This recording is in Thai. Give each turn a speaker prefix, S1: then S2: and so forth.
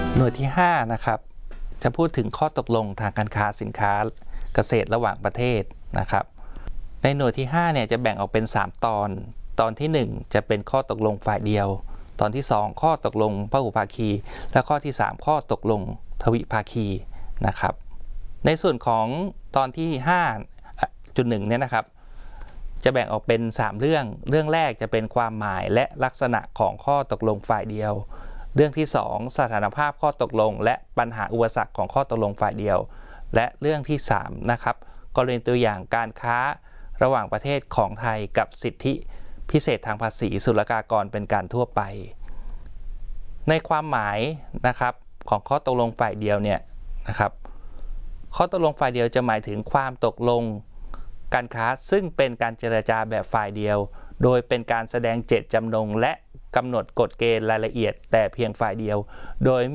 S1: หน่วยที่5นะครับจะพูดถึงข้อตกลงทางการค้าสินค้าเกษตรระหว่างประเทศนะครับในหน่วยที่5เนี่ยจะแบ่งออกเป็น3ตอนที่1จะเป็นข้อตกลงฝ่ายเดียวตอนที่2ข้อตกลงพหุภาคีและข้อที่3ข้อตกลงทวิภาคีนะครับในส่วนของตอนที่ 5.1 เนี่ยนะครับจะแบ่งออกเป็น3เรื่องแรกจะเป็นความหมายและลักษณะของข้อตกลงฝ่ายเดียวเรื่องที่2สถานภาพข้อตกลงและปัญหาอุปสรรคของข้อตกลงฝ่ายเดียวและเรื่องที่3นะครับกรณีตัวอย่างการค้าระหว่างประเทศของไทยกับสิทธิพิเศษทางภาษีศุลกากรเป็นการทั่วไปในความหมายนะครับของข้อตกลงฝ่ายเดียวเนี่ยนะครับข้อตกลงฝ่ายเดียวจะหมายถึงความตกลงการค้าซึ่งเป็นการเจรจาแบบฝ่ายเดียวโดยเป็นการแสดงเจตจำนงและกำหนดกฎเกณฑ์รายละเอียดแต่เพียงฝ่ายเดียวโดย